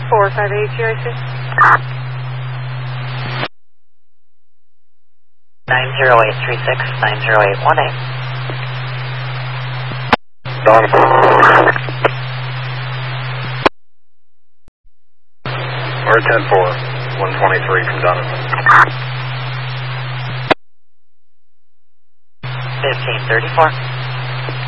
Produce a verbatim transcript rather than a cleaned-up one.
four five eight G I C. nine zero eight three six, nine zero eight one eight. Don. R ten four, one twenty-three from Donovan. fifteen thirty-four.